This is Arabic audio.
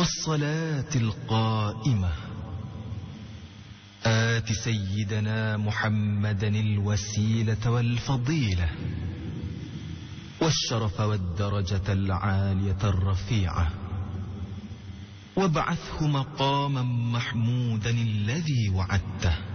والصلاة القائمة آت سيدنا محمدا الوسيلة والفضيلة والشرف والدرجة العالية الرفيعة وابعثه مقاما محمودا الذي وعدته